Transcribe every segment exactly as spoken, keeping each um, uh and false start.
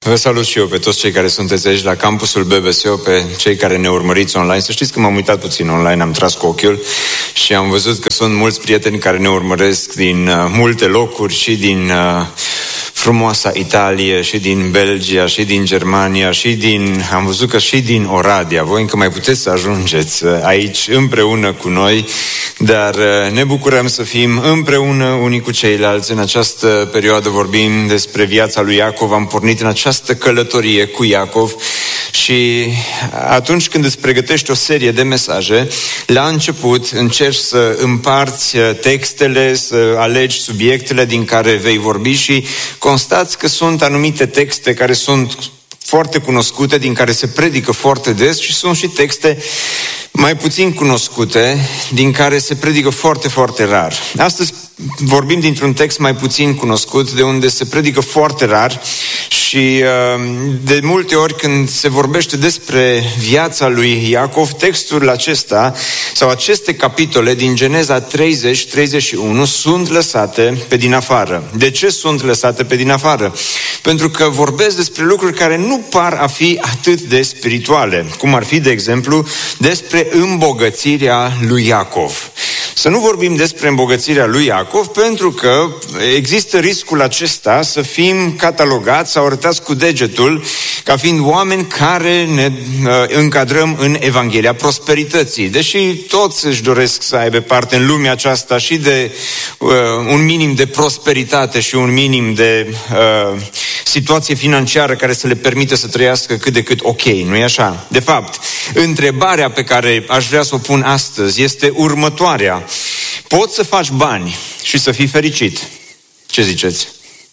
Vă salut și eu pe toți cei care sunteți aici la campusul B B S O, pe cei care ne urmăriți online. Să știți că m-am uitat puțin online, am tras cu ochiul și am văzut că sunt mulți prieteni care ne urmăresc din uh, multe locuri și din uh, frumoasa Italie, și din Belgia, și din Germania, și din, am văzut că și din Oradea. Voi încă mai puteți să ajungeți aici împreună cu noi, dar ne bucurăm să fim împreună unii cu ceilalți. În această perioadă vorbim despre viața lui Iacov. Am pornit în această călătorie cu Iacov și atunci când îți pregătești o serie de mesaje, la început încerci să împarți textele, să alegi subiectele din care vei vorbi și constați că sunt anumite texte care sunt foarte cunoscute, din care se predică foarte des, și sunt și texte mai puțin cunoscute, din care se predică foarte, foarte rar. Astăzi vorbim dintr-un text mai puțin cunoscut, de unde se predică foarte rar și de multe ori când se vorbește despre viața lui Iacov, textul acesta sau aceste capitole din Geneza treizeci treizeci și unu sunt lăsate pe din afară. De ce sunt lăsate pe din afară? Pentru că vorbesc despre lucruri care nu par a fi atât de spirituale, cum ar fi, de exemplu, despre îmbogățirea lui Iacov. Să nu vorbim despre îmbogățirea lui Iacov, pentru că există riscul acesta să fim catalogați sau arătați cu degetul ca fiind oameni care ne uh, încadrăm în Evanghelia prosperității. Deși toți își doresc să aibă parte în lumea aceasta și de uh, un minim de prosperitate și un minim de uh, situație financiară care să le permită să trăiască cât de cât ok, nu-i așa? De fapt, întrebarea pe care aș vrea să o pun astăzi este următoarea. Poți să faci bani și să fii fericit? Ce ziceți?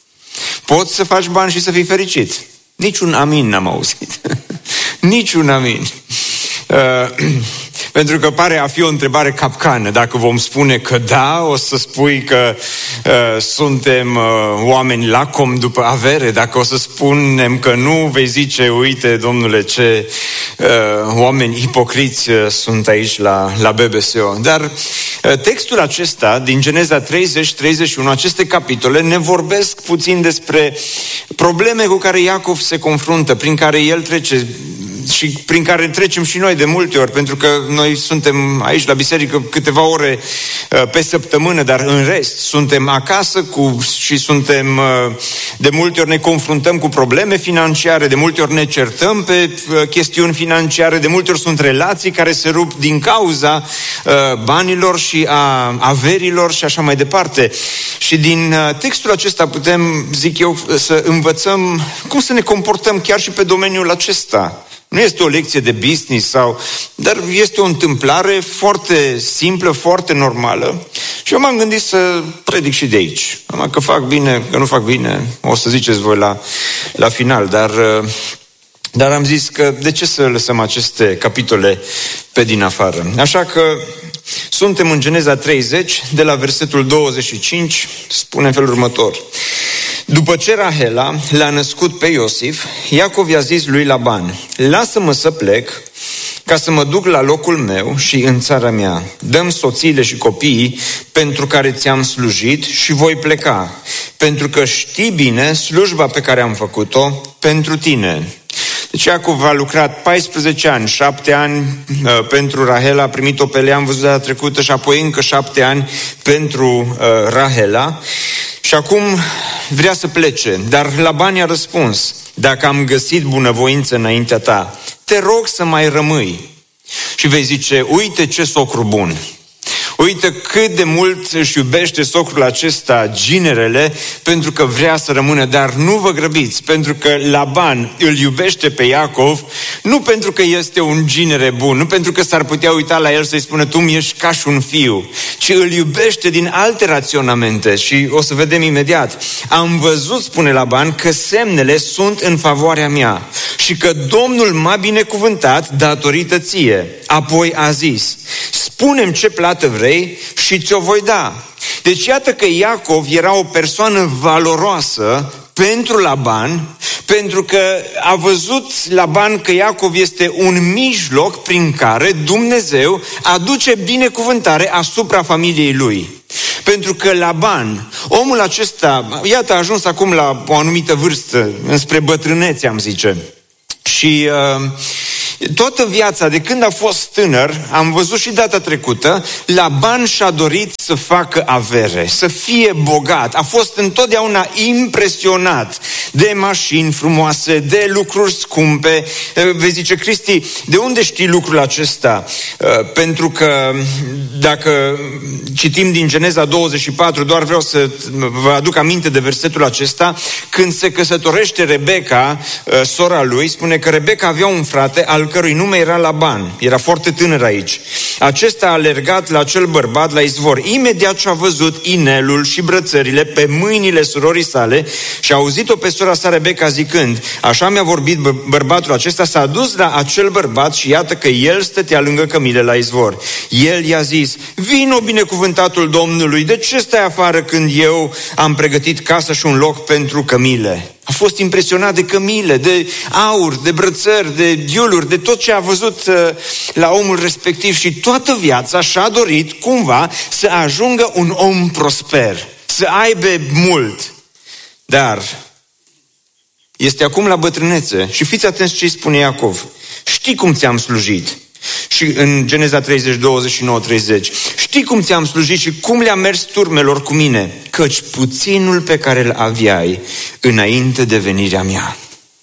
Poți să faci bani și să fii fericit? Niciun amin n-am auzit. Niciun amin. Uh, pentru că pare a fi o întrebare capcană. Dacă vom spune că da, o să spui că uh, suntem uh, oameni lacom după avere. Dacă o să spunem că nu, vei zice, uite, domnule, ce uh, oameni ipocriți uh, sunt aici la, la B B S O. Dar uh, textul acesta din Geneza treizeci treizeci și unu, aceste capitole, ne vorbesc puțin despre probleme cu care Iacov se confruntă, prin care el trece și prin care trecem și noi de multe ori, pentru că noi suntem aici la biserică câteva ore uh, pe săptămână, dar în rest suntem acasă cu, și suntem uh, de multe ori ne confruntăm cu probleme financiare, de multe ori ne certăm pe uh, chestiuni financiare, de multe ori sunt relații care se rup din cauza uh, banilor și a averilor și așa mai departe. Și din uh, textul acesta putem, zic eu, să învățăm cum să ne comportăm chiar și pe domeniul acesta. Nu este o lecție de business, sau, dar este o întâmplare foarte simplă, foarte normală. Și eu m-am gândit să predic și de aici. Că fac bine, că nu fac bine, o să ziceți voi la, la final. Dar, dar am zis că de ce să lăsăm aceste capitole pe din afară? Așa că suntem în Geneza treizeci, de la versetul douăzeci și cinci, spune în felul următor. După ce Rahela l-a născut pe Iosif, Iacov i-a zis lui Laban, lasă-mă să plec ca să mă duc la locul meu și în țara mea. Dă-mi soțiile și copiii pentru care ți-am slujit și voi pleca, pentru că știi bine slujba pe care am făcut-o pentru tine. Deci Iacov a lucrat paisprezece ani, șapte ani uh, pentru Rahela, a primit-o pe Lea, am văzut data trecută, și apoi încă șapte ani pentru uh, Rahela. Și acum vrea să plece, dar Laban i-a răspuns, dacă am găsit bunăvoință înaintea ta, te rog să mai rămâi. Și vei zice, uite ce socru bun. Uite cât de mult își iubește socrul acesta ginerele, pentru că vrea să rămână, dar nu vă grăbiți, pentru că Laban îl iubește pe Iacov, nu pentru că este un ginere bun, nu pentru că s-ar putea uita la el să-i spună, tu mi ești ca și un fiu, ci îl iubește din alte raționamente. Și o să vedem imediat. Am văzut, spune Laban, că semnele sunt în favoarea mea și că Domnul m-a binecuvântat datorită ție. Apoi a zis, spune-mi ce plată vrei și ți-o voi da. Deci iată că Iacov era o persoană valoroasă pentru Laban, pentru că a văzut Laban că Iacov este un mijloc prin care Dumnezeu aduce binecuvântare asupra familiei lui. Pentru că Laban, omul acesta, iată, a ajuns acum la o anumită vârstă, înspre bătrânețe, am zice. Și uh, toată viața, de când a fost tânăr, am văzut și data trecută, Laban și-a dorit să facă avere, să fie bogat. A fost întotdeauna impresionat de mașini frumoase, de lucruri scumpe. Vezi, zice, Cristi, de unde știi lucrul acesta? Pentru că dacă citim din Geneza douăzeci și patru, doar vreau să vă aduc aminte de versetul acesta, când se căsătorește Rebecca, sora lui, spune că Rebecca avea un frate al cărui nume era Laban. Era foarte tânăr aici. Acesta a alergat la acel bărbat la izvor. Imediat ce a văzut inelul și brățările pe mâinile surorii sale și a auzit-o pe sora sa Rebecca zicând, așa mi-a vorbit bă- bărbatul acesta, s-a dus la acel bărbat și iată că el stătea lângă cămile la izvor. El i-a zis, vino binecuvântatul Domnului, de ce stai afară când eu am pregătit casă și un loc pentru cămile? A fost impresionat de cămile, de aur, de brățări, de diuluri, de tot ce a văzut uh, la omul respectiv și toată viața și-a dorit cumva să ajungă un om prosper, să aibă mult. Dar este acum la bătrânețe și fiți atenți ce îi spune Iacov. Știi cum ți-am slujit? Și în Geneza treizeci, douăzeci și nouă, treizeci. Știi cum ți-am slujit și cum le-am mers turmelor cu mine? Căci puținul pe care îl aveai înainte de venirea mea.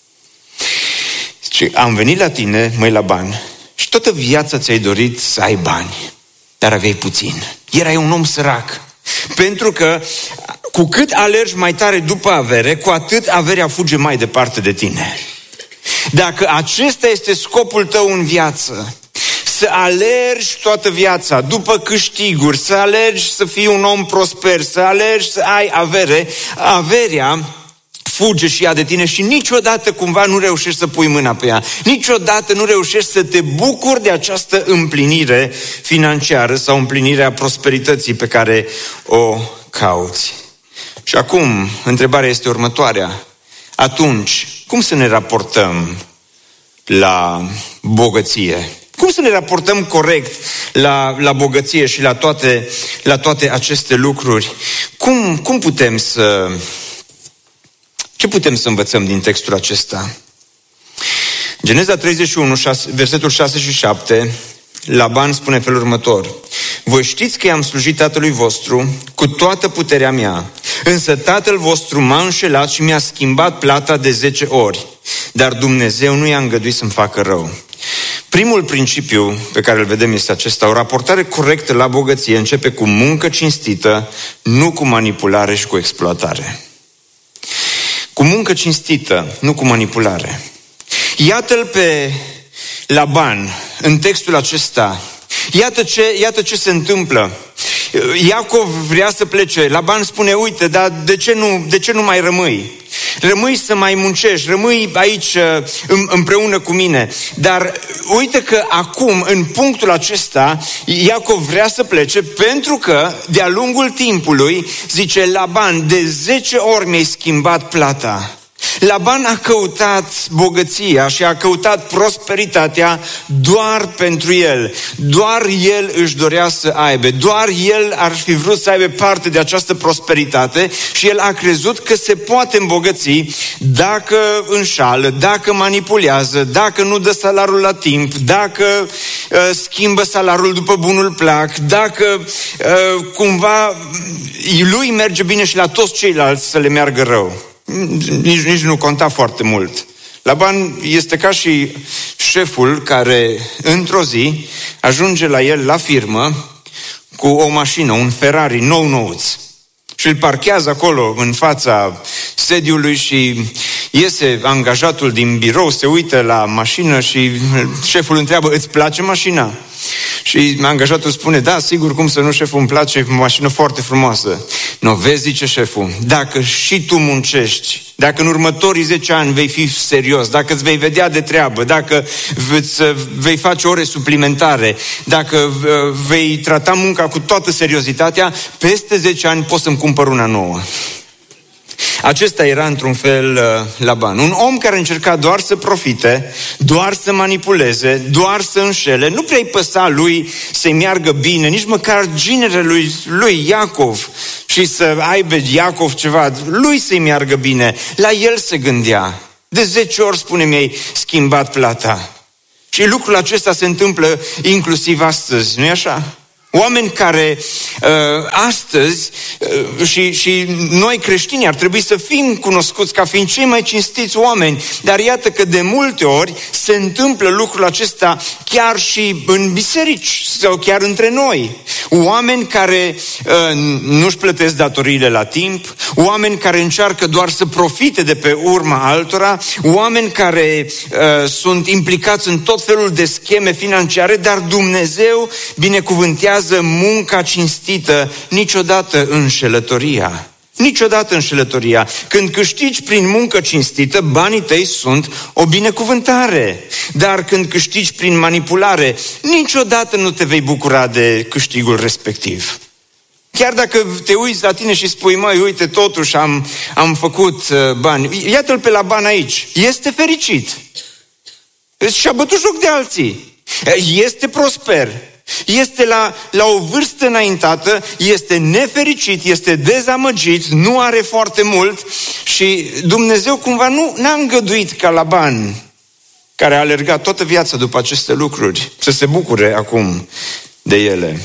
Și am venit la tine, măi Laban, și toată viața ți-ai dorit să ai bani, dar aveai puțin. Erai un om sărac. Pentru că cu cât alergi mai tare după avere, cu atât averea fuge mai departe de tine. Dacă acesta este scopul tău în viață, să alergi toată viața după câștiguri, să alergi să fii un om prosper, să alergi să ai avere, averea fuge și ea de tine și niciodată cumva nu reușești să pui mâna pe ea. Niciodată nu reușești să te bucuri de această împlinire financiară sau împlinirea prosperității pe care o cauți. Și acum, întrebarea este următoarea. Atunci, cum să ne raportăm la bogăție? Cum să ne raportăm corect la, la bogăție și la toate, la toate aceste lucruri? Cum, cum putem să... Ce putem să învățăm din textul acesta? Geneza treizeci și unu, șase, versetul șase și șapte, Laban spune felul următor. Voi știți că i-am slujit tatălui vostru cu toată puterea mea, însă tatăl vostru m-a înșelat și mi-a schimbat plata de zece ori, dar Dumnezeu nu i-a îngăduit să-mi facă rău. Primul principiu pe care îl vedem este acesta. O raportare corectă la bogăție începe cu muncă cinstită, nu cu manipulare și cu exploatare. Cu muncă cinstită, nu cu manipulare. Iată-l pe Laban în textul acesta. Iată ce, iată ce se întâmplă. Iacov vrea să plece. Laban spune, uite, dar de ce nu, de ce nu mai rămâi? Rămâi să mai muncești, rămâi aici împreună cu mine. Dar uite că acum, în punctul acesta, Iacov vrea să plece pentru că, de-a lungul timpului, zice Laban, de zece ori mi-ai schimbat plata. Laban a căutat bogăția și a căutat prosperitatea doar pentru el. Doar el își dorea să aibă. Doar el ar fi vrut să aibă parte de această prosperitate și el a crezut că se poate îmbogăți dacă înșală, dacă manipulează, dacă nu dă salariul la timp, dacă uh, schimbă salariul după bunul plac, dacă uh, cumva lui merge bine și la toți ceilalți să le meargă rău. Nici, nici nu conta foarte mult. Laban este ca și șeful care într-o zi ajunge la el la firmă cu o mașină, un Ferrari nou-nouț și îl parchează acolo în fața sediului și iese angajatul din birou, se uită la mașină și șeful întreabă, îți place mașina? Și angajatul spune, da, sigur, cum să nu, șeful, îmi place, o mașină foarte frumoasă. Nu, vezi, zice șeful, dacă și tu muncești, dacă în următorii zece ani vei fi serios, dacă îți vei vedea de treabă, dacă îți vei face ore suplimentare, dacă vei trata munca cu toată seriozitatea, peste zece ani poți să-mi cumpăr una nouă. Acesta era într-un fel Laban. Un om care încerca doar să profite, doar să manipuleze, doar să înșele. Nu prea-i păsa lui să-i meargă bine, nici măcar ginere lui, lui Iacov și să aibă Iacov ceva, lui să-i meargă bine. La el se gândea. De zece ori, spune-mi, ei schimbat plata. Și lucrul acesta se întâmplă inclusiv astăzi, nu-i așa? Oameni care uh, astăzi uh, și, și noi creștini ar trebui să fim cunoscuți ca fiind cei mai cinstiți oameni, dar iată că de multe ori se întâmplă lucrul acesta chiar și în biserici sau chiar între noi. Oameni care uh, nu-și plătesc datoriile la timp, oameni care încearcă doar să profite de pe urma altora, oameni care uh, sunt implicați în tot felul de scheme financiare, dar Dumnezeu binecuvântează munca cinstită, niciodată înșelătoria. Niciodată înșelătoria. Când câștigi prin muncă cinstită, banii tăi sunt o binecuvântare. Dar când câștigi prin manipulare, niciodată nu te vei bucura de câștigul respectiv. Chiar dacă te uiți la tine și spui, măi, uite, totuși am, am făcut uh, bani. Iată-l pe Laban aici. Este fericit. Și-a bătut joc de alții. Este prosper. Este la, la o vârstă înaintată, este nefericit, este dezamăgit, nu are foarte mult și Dumnezeu cumva nu n-a îngăduit ca Laban, care a alergat toată viața după aceste lucruri, să se bucure acum de ele.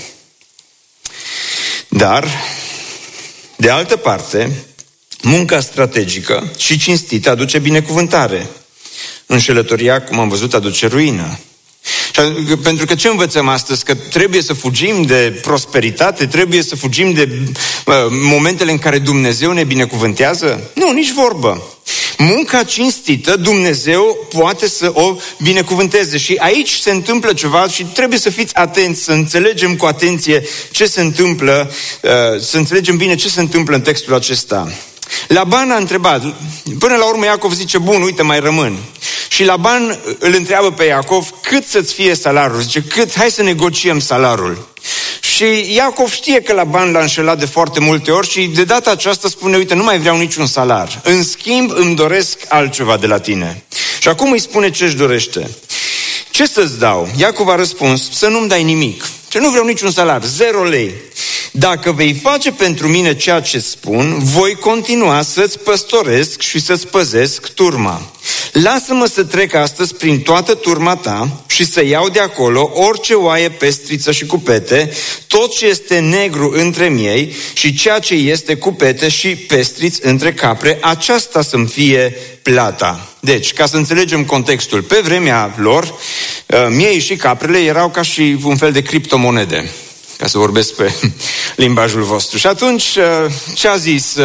Dar, de altă parte, munca strategică și cinstită aduce binecuvântare. Înșelătoria, cum am văzut, aduce ruină. Pentru că ce învățăm astăzi? Că trebuie să fugim de prosperitate, trebuie să fugim de uh, momentele în care Dumnezeu ne binecuvântează? Nu, nici vorbă. Munca cinstită, Dumnezeu poate să o binecuvânteze și aici se întâmplă ceva și trebuie să fiți atenți, să înțelegem cu atenție ce se întâmplă, uh, să înțelegem bine ce se întâmplă în textul acesta. Laban a întrebat, până la urmă Iacov zice, bun, uite, mai rămân. Și Laban îl întreabă pe Iacov, cât să-ți fie salariul? Zice, cât? Hai să negociem salariul. Și Iacov știe că Laban l-a înșelat de foarte multe ori și de data aceasta spune, uite, nu mai vreau niciun salar. În schimb, îmi doresc altceva de la tine. Și acum îi spune ce își dorește. Ce să-ți dau? Iacov a răspuns, să nu-mi dai nimic. Ce nu vreau niciun salar, zero lei. Dacă vei face pentru mine ceea ce spun, voi continua să-ți păstoresc și să-ți păzesc turma. Lasă-mă să trec astăzi prin toată turma ta și să iau de acolo orice oaie pestriță și cupete, tot ce este negru între miei și ceea ce este cupete și pestriți între capre, aceasta să-mi fie plata. Deci, ca să înțelegem contextul, pe vremea lor, miei și caprele erau ca și un fel de criptomonede, ca să vorbesc pe limbajul vostru. Și atunci, ce a zis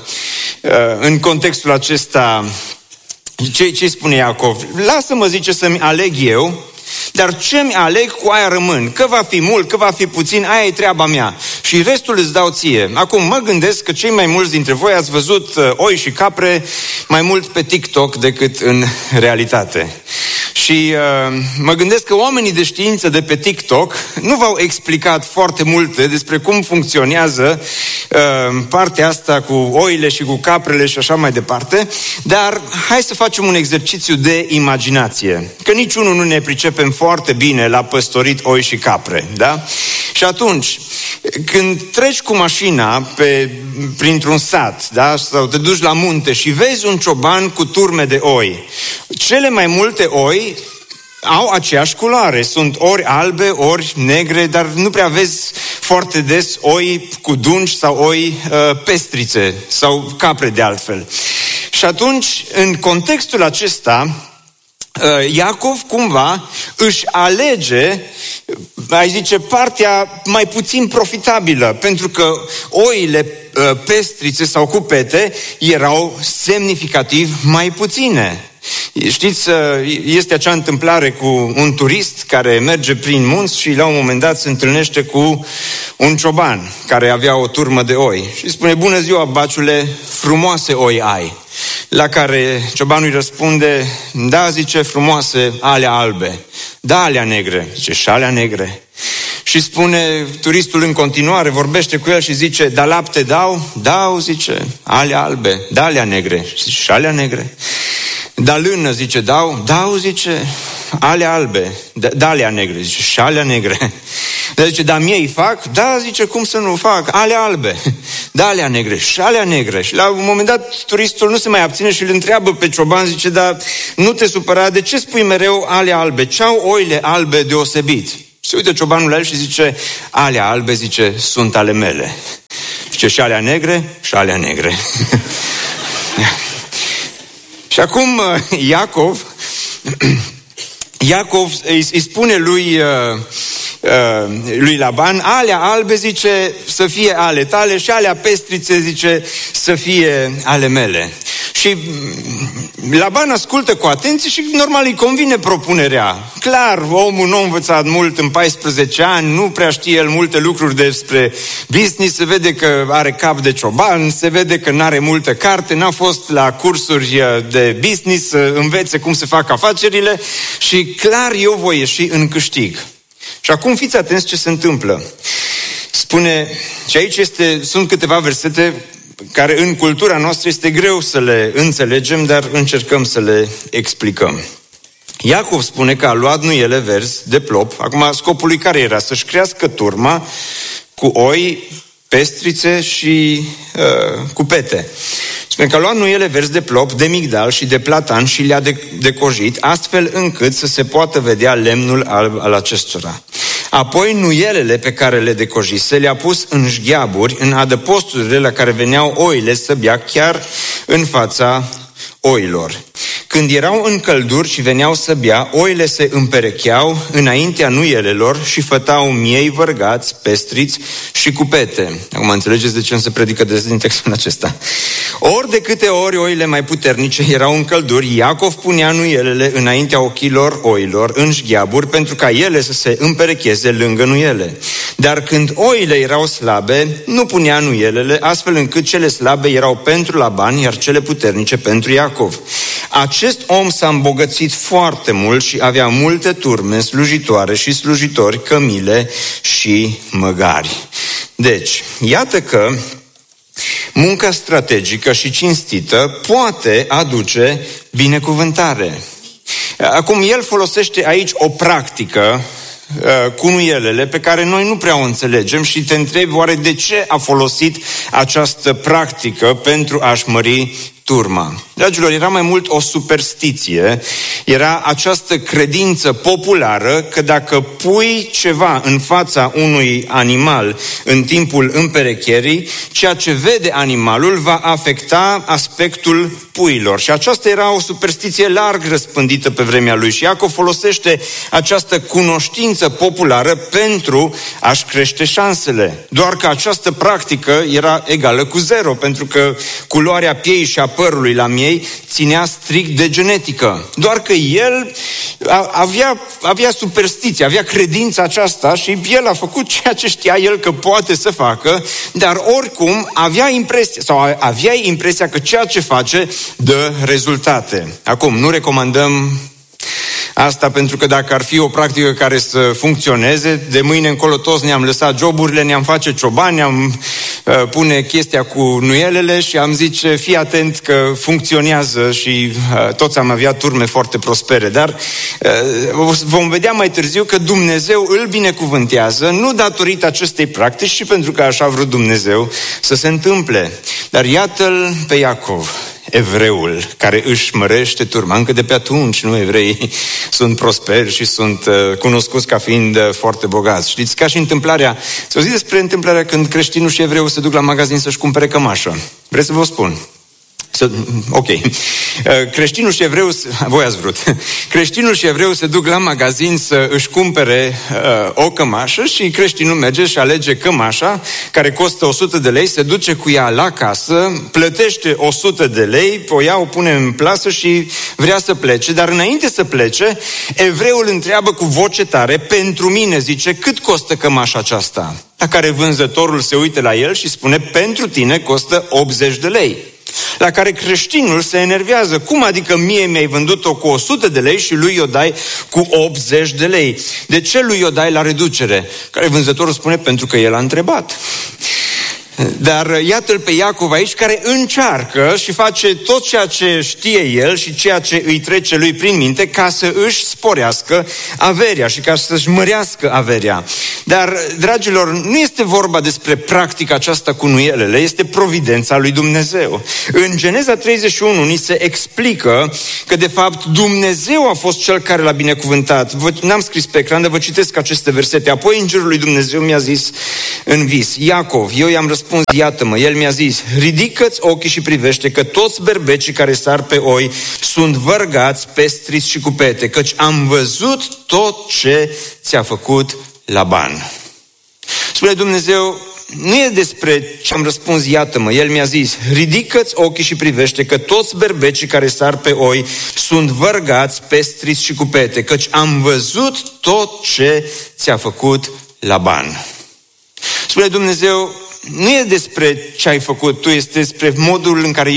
în contextul acesta, ce, ce spune Iacov? Lasă-mă, zice, să-mi aleg eu, dar ce-mi aleg, cu aia rămân. Că va fi mult, că va fi puțin, aia e treaba mea. Și restul îți dau ție. Acum mă gândesc că cei mai mulți dintre voi ați văzut oi și capre mai mult pe TikTok decât în realitate. Și uh, mă gândesc că oamenii de știință de pe TikTok nu v-au explicat foarte multe despre cum funcționează uh, partea asta cu oile și cu caprele și așa mai departe, dar hai să facem un exercițiu de imaginație, că niciunul nu ne pricepem foarte bine la păstorit oi și capre, da? Și atunci, când treci cu mașina pe, printr-un sat, da? Sau te duci la munte și vezi un cioban cu turme de oi, cele mai multe oi au aceeași culoare, sunt ori albe, ori negre, dar nu prea vezi foarte des oi cu dungi sau oi uh, pestrițe sau capre de altfel. Și atunci, în contextul acesta, Iacov cumva își alege, ai zice, partea mai puțin profitabilă, pentru că oile pestrițe sau cupete erau semnificativ mai puține. Știți, este acea întâmplare cu un turist care merge prin munți și la un moment dat se întâlnește cu un cioban care avea o turmă de oi și spune, bună ziua, baciule, frumoase oi ai. La care ciobanul îi răspunde, da, zice, frumoase, alea albe, da, alea negre, zice, și alea negre. Și spune turistul în continuare, vorbește cu el și zice, dar lapte dau? Dau, zice, alea albe, da alea negre. Și zice, și alea negre. Dar lână, zice, dau? Dau, zice, alea albe, da alea negre. Zice, și alea negre. Dar zice, dar mie îi fac? Da, zice, cum să nu fac? Alea albe, da alea negre, și alea negre. Și la un moment dat turistul nu se mai abține și îl întreabă pe cioban, zice, dar nu te supăra, de ce spui mereu alea albe? Ce au oile albe deosebit? Și se uită ciobanul la el și zice, alea albe, zice, sunt ale mele. Zice, și alea negre? Și alea negre. Și acum Iacov, Iacov îi, îi spune lui, uh, uh, lui Laban, alea albe, zice, să fie ale tale și alea pestrițe, zice, să fie ale mele. Și Laban ascultă cu atenție și normal îi convine propunerea. Clar, omul nu a învățat mult în paisprezece ani, nu prea știe el multe lucruri despre business, se vede că are cap de cioban, se vede că n-are multă carte, n-a fost la cursuri de business să învețe cum se fac afacerile și clar eu voi ieși în câștig. Și acum fiți atenți ce se întâmplă. Spune, și aici este, sunt câteva versete care în cultura noastră este greu să le înțelegem, dar încercăm să le explicăm. Iacov spune că a luat nuiele verzi de plop. Acum, scopul lui care era? Să-și crească turma cu oi, pestrițe și uh, cu pete. Spune că a luat nuiele verzi de plop, de migdal și de platan și le-a decojit, astfel încât să se poată vedea lemnul alb al acestora. Apoi nuielele pe care le decojise le-a pus în șgheaburi, în adăposturile la care veneau oile să bea chiar în fața oilor. Când erau în călduri și veneau să bea, oile se împerecheau înaintea nuielelor și fătau miei vărgați, pestriți și cupete. Acum înțelegeți de ce nu se predică des din textul acesta. Ori de câte ori oile mai puternice erau în călduri, Iacov punea nuielele înaintea ochilor oilor în șgheaburi pentru ca ele să se împerecheze lângă nuiele. Dar când oile erau slabe, nu punea nuielele, astfel încât cele slabe erau pentru Laban, iar cele puternice pentru Iacov. Acest om s-a îmbogățit foarte mult și avea multe turme, slujitoare și slujitori, cămile și măgari. Deci, iată că munca strategică și cinstită poate aduce binecuvântare. Acum, el folosește aici o practică cu nuielele pe care noi nu prea o înțelegem și te întrebi oare de ce a folosit această practică pentru a-și mări turma. Dragilor, era mai mult o superstiție, era această credință populară că dacă pui ceva în fața unui animal în timpul împerecherii, ceea ce vede animalul va afecta aspectul puilor. Și aceasta era o superstiție larg răspândită pe vremea lui. Și Iacov folosește această cunoștință populară pentru a-și crește șansele. Doar că această practică era egală cu zero, pentru că culoarea piei și a părului la miei ținea strict de genetică. Doar că el avea, avea superstiție, avea credința aceasta și el a făcut ceea ce știa el că poate să facă, dar oricum avea impresia, sau avea impresia că ceea ce face dă rezultate. Acum, nu recomandăm asta pentru că dacă ar fi o practică care să funcționeze, de mâine încolo toți ne-am lăsat joburile, ne-am face ciobani, ne-am uh, pune chestia cu nuielele și am zice, fii atent că funcționează și uh, toți am avea turme foarte prospere. Dar uh, vom vedea mai târziu că Dumnezeu îl binecuvântează, nu datorită acestei practici, ci pentru că așa a vrut Dumnezeu să se întâmple. Dar iată-l pe Iacov, evreul care își mărește turma. Încă de pe atunci, nu, evreii sunt prosperi și sunt uh, cunoscuți ca fiind uh, foarte bogați. Știți, ca și întâmplarea, ți-o zi despre întâmplarea când creștinul și evreul se duc la magazin să-și cumpere cămașă. Vreți să vă spun? Să, ok. Creștinul și evreu, voi ați vrut. Creștinul și evreu se duc la magazin să își cumpere uh, o cămașă și creștinul merge și alege cămașa care costă o sută de lei, se duce cu ea la casă, plătește o sută de lei, o ia, o pune în plasă și vrea să plece, dar înainte să plece, evreul întreabă cu voce tare, pentru mine, zice, cât costă cămașa aceasta? La care vânzătorul se uită la el și spune, pentru tine costă optzeci de lei. La care creștinul se enervează. Cum adică mie mi-ai vândut-o cu o sută de lei și lui o dai cu optzeci de lei? De ce lui o dai la reducere? Care vânzătorul spune, pentru că el a întrebat. Dar iată-l pe Iacov aici, care încearcă și face tot ceea ce știe el și ceea ce îi trece lui prin minte ca să își sporească averia și ca să-și mărească averia. Dar, dragilor, nu este vorba despre practica aceasta cu nuielele, este providența lui Dumnezeu. În Geneza treizeci și unu ni se explică că, de fapt, Dumnezeu a fost cel care l-a binecuvântat. Vă, n-am scris pe ecran, dar vă citesc aceste versete. Apoi îngerul lui Dumnezeu mi-a zis în vis: Iacov. Eu i-am răspuns: iată-mă. El mi-a zis: ridică-ți ochii și privește că toți berbecii care sar pe oi sunt vărgați, pestriți și cu pete, căci am văzut tot ce ți-a făcut Laban. Spune Dumnezeu, nu e despre ce am răspuns, iată-mă. El mi-a zis: ridică-ți ochii și privește că toți berbecii care sar pe oi sunt vărgați, pestriți și cu pete, căci am văzut tot ce ți-a făcut Laban. Spune Dumnezeu, nu e despre ce ai făcut tu, este despre modul în care